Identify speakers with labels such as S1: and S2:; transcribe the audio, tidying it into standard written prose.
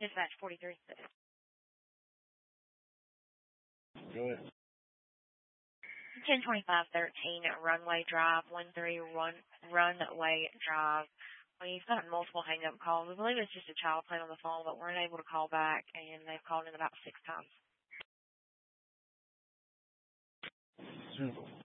S1: Dispatch 43.
S2: Go ahead.
S1: 102513 Runway Drive, 13 Runway Drive. We've got multiple hang-up calls. We believe it's just a child playing on the phone, but we're unable to call back, and they've called in about 6 times.
S2: Super.